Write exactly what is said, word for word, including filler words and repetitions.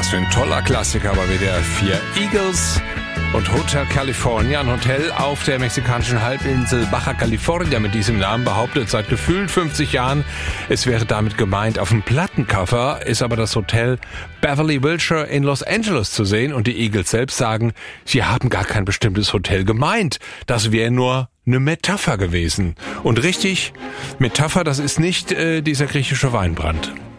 Was für ein toller Klassiker bei W D R vier. Eagles und Hotel California, ein Hotel auf der mexikanischen Halbinsel Baja California mit diesem Namen, behauptet seit gefühlt fünfzig Jahren, es wäre damit gemeint. Auf dem Plattencover ist aber das Hotel Beverly Wilshire in Los Angeles zu sehen und die Eagles selbst sagen, sie haben gar kein bestimmtes Hotel gemeint. Das wäre nur eine Metapher gewesen. Und richtig, Metapher, das ist nicht äh, dieser griechische Weinbrand.